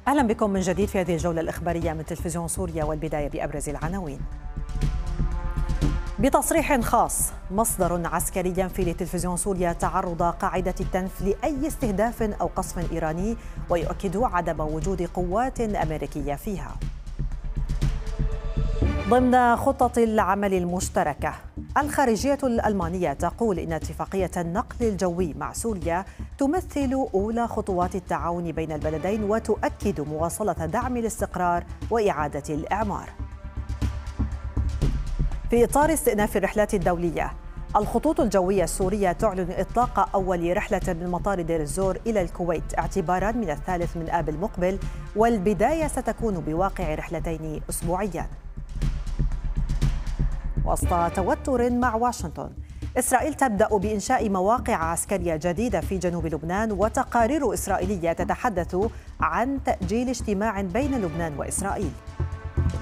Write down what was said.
أهلا بكم من جديد في هذه الجولة الإخبارية من تلفزيون سوريا، والبداية بأبرز العناوين. بتصريح خاص، مصدر عسكري في لتلفزيون سوريا تعرض قاعدة التنف لأي استهداف أو قصف إيراني، ويؤكد عدم وجود قوات أمريكية فيها. ضمن خطة العمل المشتركة، الخارجية الألمانية تقول إن اتفاقية النقل الجوي مع سوريا تمثل أولى خطوات التعاون بين البلدين، وتؤكد مواصلة دعم الاستقرار وإعادة الإعمار. في إطار استئناف الرحلات الدولية، الخطوط الجوية السورية تعلن إطلاق أول رحلة من مطار دير الزور إلى الكويت اعتباراً من 3 آب المقبل، والبداية ستكون بواقع رحلتين أسبوعياً. وسط توتر مع واشنطن، إسرائيل تبدأ بإنشاء مواقع عسكرية جديدة في جنوب لبنان، وتقارير إسرائيلية تتحدث عن تأجيل اجتماع بين لبنان وإسرائيل.